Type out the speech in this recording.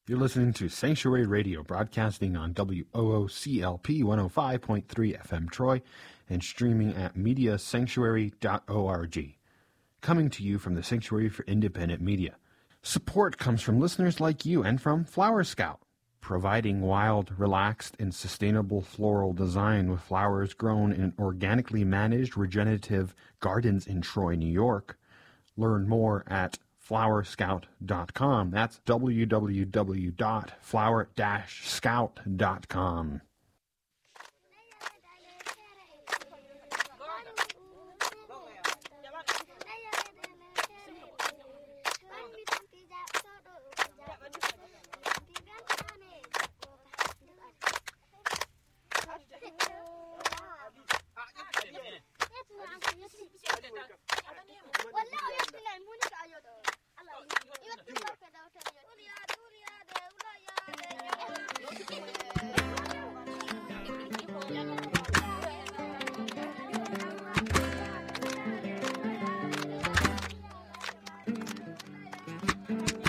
You're listening to Sanctuary Radio, broadcasting on WOOCLP 105.3 FM Troy and streaming at mediasanctuary.org. Coming to you from the Sanctuary for Independent Media. Support comes from listeners like you and from Flower Scout, providing wild, relaxed, and sustainable floral design with flowers grown in organically managed regenerative gardens in Troy, New York. Learn more at flowerscout.com. That's www.flower-scout.com.